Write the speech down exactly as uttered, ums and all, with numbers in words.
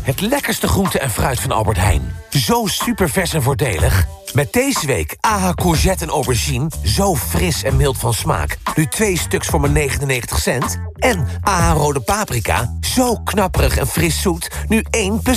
Het lekkerste groente en fruit van Albert Heijn. Zo super vers en voordelig. Met deze week A H courgette en aubergine. Zo fris en mild van smaak. Nu twee stuks voor maar negenennegentig cent. En A H rode paprika. Zo knapperig en fris zoet. Nu één plus